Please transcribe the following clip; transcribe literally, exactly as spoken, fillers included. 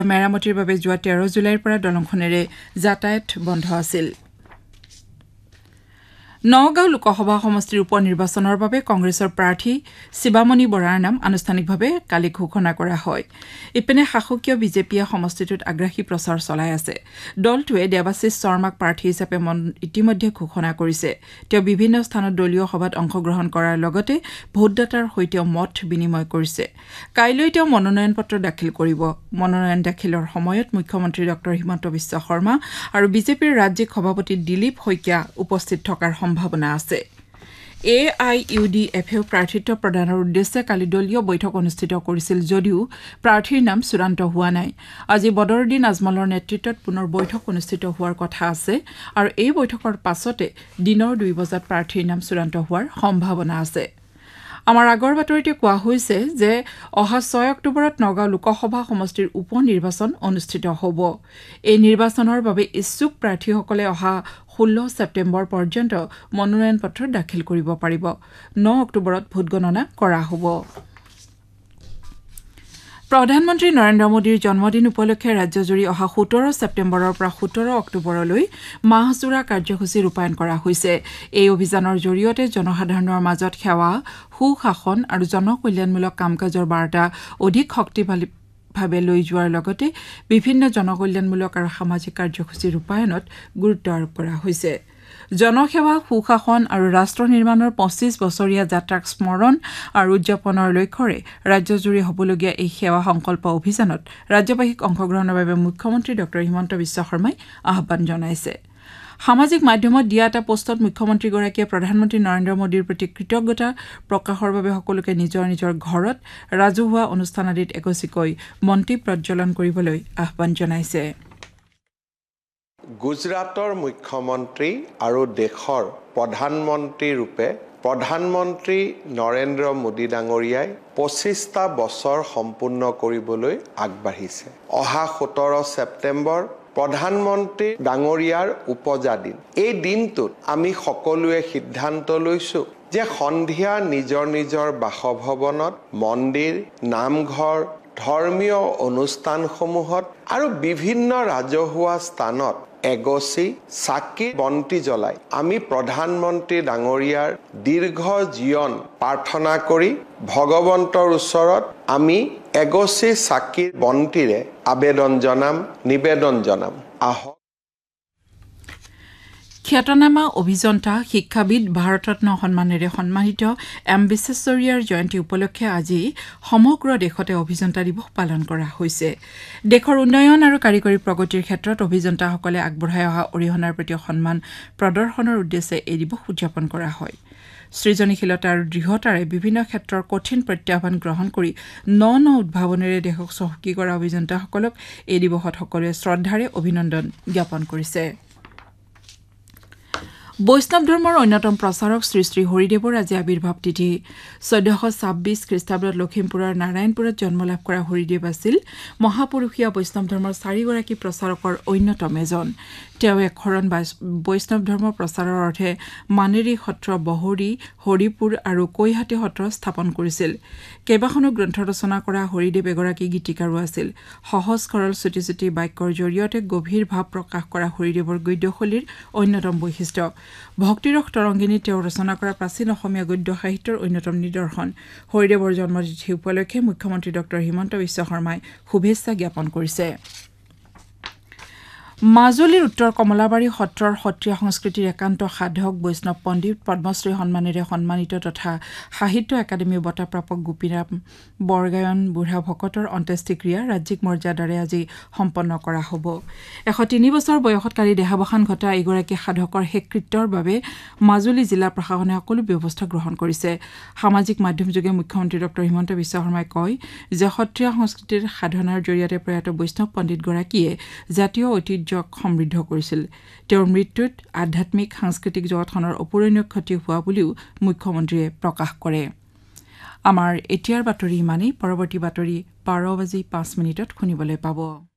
মেৰামতিৰ বাবে যোৱা তেৰ জুলাইৰ পৰা দলংখনেৰে যাতায়াত বন্ধ আছিল। নগাঁও লোকসভা সমষ্টিৰ উপ নিৰ্বাচনৰ বাবে কংগ্ৰেছৰ প্ৰাৰ্থী শিৱামণি বৰাৰ নাম আনুষ্ঠানিকভাৱে কালি ঘোষণা কৰা হয়। ইপিনে শাসকীয় বিজেপিয়ে সমষ্টিটোত আগ্ৰাসী প্ৰচাৰ চলাই আছে। দলটোৱে দেৱাশিষ শৰ্মাক প্ৰাৰ্থী হিচাপে ইতিমধ্যে ঘোষণা কৰিছে। তেওঁ বিভিন্ন স্থানত দলীয় সভাত অংশগ্ৰহণ কৰাৰ লগতে ভোটদাতাৰ সৈতেও মত বিনিময় কৰিছে। কাইলৈ তেওঁ মনোনয়ন পত্ৰ দাখিল কৰিব। মনোনয়ন দাখিলৰ সময়ত মুখ্যমন্ত্ৰী ডক্টৰ হিমন্ত বিশ্ব শৰ্মা আৰু বিজেপিৰ ৰাজ্যিক সভাপতি দিলীপ শইকীয়া উপস্থিত থকাৰ সম্ভাৱনা আছে। এ আই ইউ ডি এফেও প্ৰাৰ্থিত্ব প্ৰদানৰ উদ্দেশ্যে কালি দলীয় বৈঠক অনুষ্ঠিত কৰিছিল যদিও প্ৰাৰ্থীৰ নাম চূড়ান্ত হোৱা নাই। আজি বদৰুদ্দিন আজমলৰ নেতৃত্বত পুনৰ বৈঠক অনুষ্ঠিত হোৱাৰ কথা আছে আৰু এই বৈঠকৰ পাছতে দিনৰ দুই বজাত প্ৰাৰ্থীৰ নাম চূড়ান্ত হোৱাৰ সম্ভাৱনা আছে। আমাৰ আগৰ বাতৰিতে কোৱা হৈছে যে অহা ছয় অক্টোবৰত নগাঁও লোকসভা সমষ্টিৰ উপ নিৰ্বাচন অনুষ্ঠিত হ'ব। এই নিৰ্বাচনৰ বাবে ইচ্ছুক প্ৰাৰ্থীসকলে অহা ষোল্ল ছেপ্টেম্বৰ পৰ্যন্ত মনোনয়ন পত্ৰ দাখিল কৰিব পাৰিব। ন অক্টোবৰত ভোটগণনা কৰা হ'ব। প্ৰধানমন্ত্ৰী নৰেন্দ্ৰ মোদীৰ জন্মদিন উপলক্ষে ৰাজ্যজুৰি অহা সোতৰ ছেপ্টেম্বৰৰ পৰা সোতৰ অক্টোবৰলৈ মাহজোৰা কাৰ্যসূচী ৰূপায়ণ কৰা হৈছে। এই অভিযানৰ জৰিয়তে জনসাধাৰণৰ মাজত সেৱা, সুশাসন আৰু জনকল্যাণমূলক কাম কাজৰ বাৰ্তা অধিক শক্তিশালী ভাৱে লৈ যোৱাৰ লগতে বিভিন্ন জনকল্যাণমূলক আৰু সামাজিক কাৰ্যসূচী ৰূপায়ণত গুৰুত্ব আৰোপ কৰা হৈছে। জনসেৱা, সুশাসন আৰু ৰাষ্ট্ৰ নিৰ্মাণৰ পঁচিছ বছৰীয়া যাত্ৰাক স্মৰণ আৰু উদযাপনৰ লক্ষ্যৰে ৰাজ্যজুৰি হ'বলগীয়া এই সেৱা সংকল্প অভিযানত ৰাজ্যবাসীক অংশগ্ৰহণৰ বাবে মুখ্যমন্ত্ৰী ডক্টৰ হিমন্ত বিশ্ব শৰ্মাই আহ্বান জনাইছে। সামাজিক মাধ্যমত দিয়া এটা পোষ্টত মুখ্যমন্ত্ৰীগৰাকীয়ে প্ৰধানমন্ত্ৰী নৰেন্দ্ৰ মোদীৰ প্ৰতি কৃতজ্ঞতা প্ৰকাশৰ বাবে সকলোকে নিজৰ নিজৰ ঘৰত ৰাজহুৱা অনুষ্ঠান আদিত এগছিকৈ মন্তি প্ৰজ্বলন কৰিবলৈ আহ্বান জনাইছে। গুজৰাটৰ মুখ্যমন্ত্ৰী আৰু দেশৰ প্ৰধানমন্ত্ৰী ৰূপে প্ৰধানমন্ত্ৰী নৰেন্দ্ৰ মোদী ডাঙৰীয়াই পঁচিছটা বছৰ সম্পূৰ্ণ কৰিবলৈ আগবাঢ়িছে। অহা সোতৰ ছেপ্টেম্বৰ প্ৰধানমন্ত্ৰী ডাঙৰীয়াৰ উপজা দিন। এই দিনটোত আমি সকলোৱে সিদ্ধান্ত লৈছো যে সন্ধিয়া নিজৰ নিজৰ বাসভৱনত, মন্দিৰ, নামঘৰ, ধৰ্মীয় অনুষ্ঠানসমূহত আৰু বিভিন্ন ৰাজহুৱা স্থানত এগছি চাকি বন্তি জ্বলাই আমি প্ৰধানমন্ত্ৰী ডাঙৰীয়াৰ দীৰ্ঘ জীৱন প্ৰাৰ্থনা কৰি ভগৱন্তৰ ওচৰত আমি এগছি চাকি বন্তিৰে আবেদন জনাম, নিবেদন জনাম। আহক। খ্যাতনামা অভিযন্তা, শিক্ষাবিদ, ভাৰতৰত্ন সন্মানেৰে সন্মানিত এম বিশ্বেশ্বৰৈয়াৰ জয়ন্তী উপলক্ষে আজি সমগ্ৰ দেশতে অভিযন্তা দিৱস পালন কৰা হৈছে। দেশৰ উন্নয়ন আৰু কাৰিকৰী প্ৰগতিৰ ক্ষেত্ৰত অভিযন্তাসকলে আগবঢ়াই অহা অৰিহণাৰ প্ৰতি সন্মান প্ৰদৰ্শনৰ উদ্দেশ্যে এই দিৱস উদযাপন কৰা হয়। সৃজনীশীলতা আৰু দৃঢ়তাৰে বিভিন্ন ক্ষেত্ৰৰ কঠিন প্ৰত্যাহ্বান গ্ৰহণ কৰি ন ন উদ্ভাৱনেৰে দেশক চহকী কৰা অভিযন্তাসকলক এই দিৱসত সকলোৱে শ্ৰদ্ধাৰে অভিনন্দন জ্ঞাপন কৰিছে। বৈষ্ণৱ ধৰ্মৰ অন্যতম প্ৰচাৰক শ্ৰী শ্ৰী হৰিদেৱৰ আজি আৱিৰ্ভাৱ তিথি। চৈধ্যশ ছাব্বিছ খ্ৰীষ্টাব্দত লখিমপুৰৰ নাৰায়ণপুৰত জন্মলাভ কৰা হৰিদেৱ আছিল মহাপুৰুষীয়া বৈষ্ণৱ ধৰ্মৰ চাৰিগৰাকী প্ৰচাৰকৰ অন্যতম এজন। তেওঁ একশৰণ বৈষ্ণৱ ধৰ্ম প্ৰচাৰৰ অৰ্থে মানেৰী সত্ৰ, বহৰী, হৰিপুৰ আৰু কৈহাটী সত্ৰ স্থাপন কৰিছিল। কেইবাখনো গ্ৰন্থ ৰচনা কৰা হৰিদেৱ এগৰাকী গীতিকাৰো আছিল। সহজ সৰল চুটি চুটি বাক্যৰ জৰিয়তে গভীৰ ভাৱ প্ৰকাশ কৰা হৰিদেৱৰ গদ্যশৈলীৰ অন্যতম বৈশিষ্ট্য। ভক্তিৰস তৰংগিনী তেওঁ ৰচনা কৰা প্ৰাচীন অসমীয়া গদ্য সাহিত্যৰ অন্যতম নিদৰ্শন। হৰিদেৱৰ জন্মতিথি উপলক্ষে মুখ্যমন্ত্ৰী ডক্টৰ হিমন্ত বিশ্ব শৰ্মাই শুভেচ্ছা জ্ঞাপন কৰিছে। মাজুলীৰ উত্তৰ কমলাবাৰী সত্ৰৰ সত্ৰীয়া সংস্কৃতিৰ একান্ত সাধক বৈষ্ণৱ পণ্ডিত পদ্মশ্ৰী সন্মানেৰে সন্মানিত তথা সাহিত্য একাডেমী বঁটাপ্ৰাপক গোপীৰাম বৰগায়ন বুঢ়া ভকতৰ অন্ত্যেষ্টিক্ৰিয়া ৰাজ্যিক মৰ্যাদাৰে আজি সম্পন্ন কৰা হ'ব। এশ তিনি বছৰ বয়সত কালি দেহাৱসান ঘটা এগৰাকী সাধকৰ শেষকৃত্যৰ বাবে মাজুলী জিলা প্ৰশাসনে সকলো ব্যৱস্থা গ্ৰহণ কৰিছে। সামাজিক মাধ্যমযোগে মুখ্যমন্ত্ৰী ডক্টৰ হিমন্ত বিশ্ব শৰ্মাই কয় যে সত্ৰীয়া সংস্কৃতিৰ সাধনাৰ জৰিয়তে প্ৰয়াত বৈষ্ণৱ পণ্ডিতগৰাকীয়ে জাতীয় ঐতিহ্য সমৃদ্ধ কৰিছিল। তেওঁৰ মৃত্যুত আধ্যাত্মিক সাংস্কৃতিক জগতখনৰ অপূৰণীয় ক্ষতি হোৱা বুলিও মুখ্যমন্ত্ৰীয়ে প্ৰকাশ কৰে। আমাৰ এতিয়াৰ বাতৰি ইমানেই। পৰৱৰ্তী বাতৰি বাৰ বাজি পাঁচ মিনিটত শুনিবলৈ পাব।